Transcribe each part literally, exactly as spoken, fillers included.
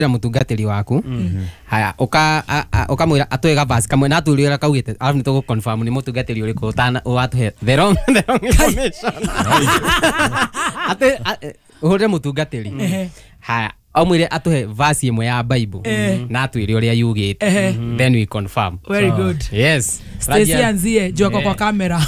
mutungatiri waku haya oka okamwira atwega basi kamwe natulira kaugite alafu nitugo confirm ni mutungatiri uri ko tana watuhe the wrong the wrong information ate hore mutungatiri haya amwire atuhe verse imwe ya Bible na atwire uria yugite then we confirm. Very good. Yes. Stacy anzie joko kwa kamera.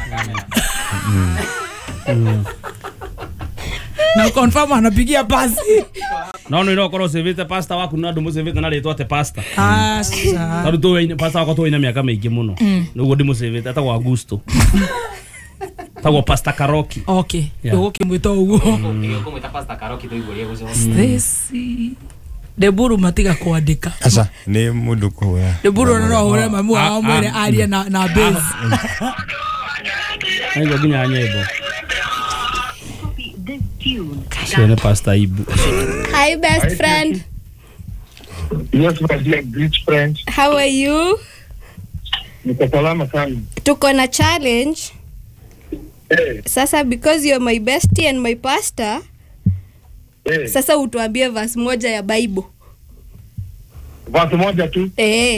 Na confirm anapigia basi. No no no koro sevete pasta wako na ndumu sevete na leto ate pasta. Ah sa. Tadu to ina pasta wako to ina miaka mingi muno. Nugo ndimu sevete ata kwa Augusto. Tago pasta Karoki. Okay. Yo kimwito ugo. Yo kumwita pasta Karoki to igore guzo. Stacy. Deburu matiga kuandika. Acha ni mundu kuya. Deburu no hore mamu amwere aria na na base. Aingo ginya nyebo. Shene pasta ibu. Hi best friend. Yes, my dear great friend. How are you? Niko salama sana. Tuko na challenge. Eh. Sasa because you're my bestie and my pastor. Eh. Sasa utuambie verse moja ya Bible. Verse moja tu. Eh.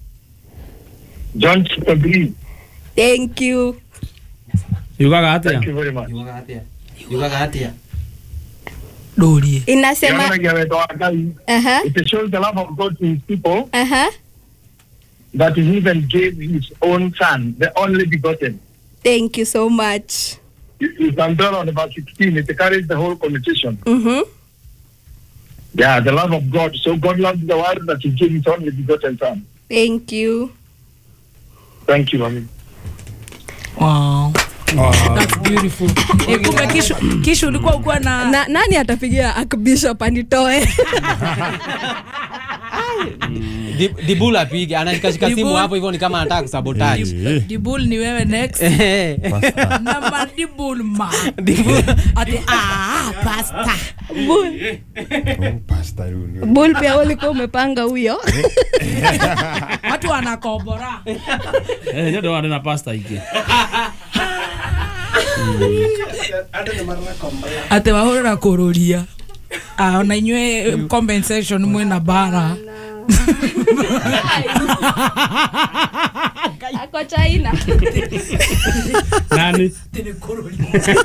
John chapter three. Thank you. Yugaga atia. Thank you very much. Yugaga atia. Yugaga atia. Dorie. Inasema uh-huh. It shows the love of God to his people. Uh-huh. That he even gave his own son, the only begotten. Thank you so much. You, you can tell on about sixteen, it carries the whole connotation. Mm-hmm. Yeah, the love of God. So God loves the world that he gave his only begotten son. Thank you. Thank you, Mami. Wow. Wow. That's beautiful. Eh, kumbe kisho kisho ulikuwa uko na, na nani atapigia Archbishop anitoe? Dibula piga anashikashika simu hapo hivyo ni kama anataka kusabotage. Dibul ni wewe next. Na madibul ma. Dibul ati ah pasta. Bul. Oh pasta runi. Bul pia ulikuwa umepanga huyo. Watu wanakobora. Eh, ndio wana na pasta hiki. Ate wahora kururia. Ah, na inywe compensation mwe na bara. Ako China. Nani? Tene kururia.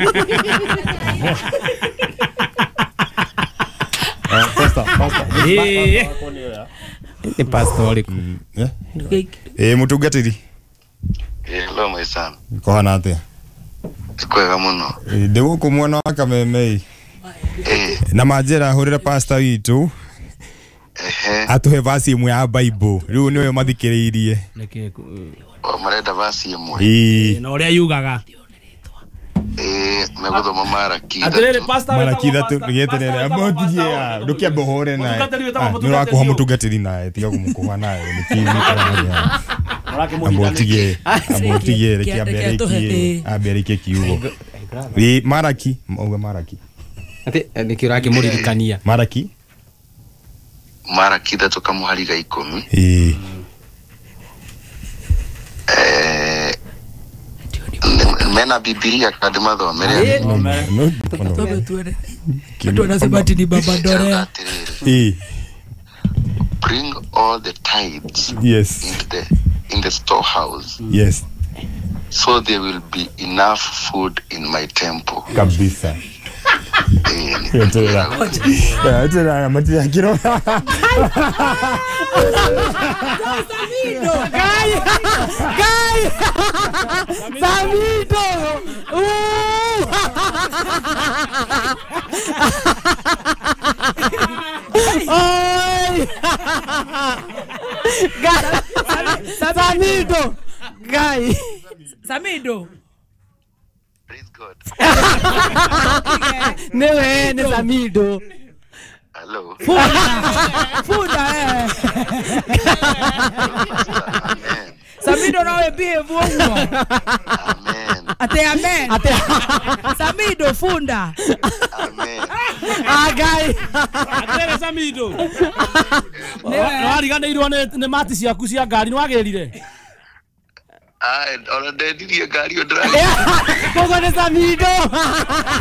Ah, pasta, pasta. Eh. Ni pastor. Eh. Eh, mutungatiri. Hello my son. Ko hana atia. Kwega muno. Ndego kumwona waka memei. Eh. Na majera horera pastor witu. Ehe. Atuhe verse imwe ya Bible. Riu niwe mathikiriirie. Neke. O marenda verse imwe. Eh. Na uria yugaga. Eh, meguthoma Maraki. Atere pasta Maraki thatu ngeterere amotigia ndukia bohore naye. Nirakuha mutungatiri naye tiga kumukuha naye ni kivi kana. Amotigie amotigie rekia bereki abereki kiugo. Wi Maraki mauga Maraki. Ate nikiraki muririkania. Maraki Maraki thatu kamuhariga ikumi. Eh. Eh. Mena Biblia kadi mathomere. Tobe tuere. Watu wanasema ati ni baba Dorea. Eh. Bring all the tithes Yes. into the in the storehouse. Yes. So there will be enough food in my temple. Kabisa. Eh. Yotera. Yotera matia kiro. Samido. Gai. Gai. Samido. Oi. Samido. Gai. Samido. Praise God. Newe ni Samido. Hello. Funda eh. Amen. Samido nawe behave huo. Amen. Ate amen. Ate Samido funda. Amen. Agai. Atere Samido. No ari gane irwa ne mati ciaku cia ngari ni wagerire. Ah, ona ndedirie ngari o ndra. Kogo ne Samido.